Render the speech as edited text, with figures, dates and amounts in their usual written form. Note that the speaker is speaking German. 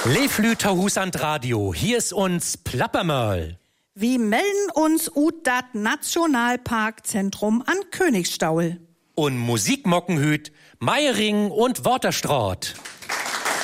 Leflüterhus an Radio, hier ist uns Plappermöll. Wir melden uns ut dat Nationalparkzentrum an Königsstaul. Und Musikmockenhüt, Meiering und Waterstraat.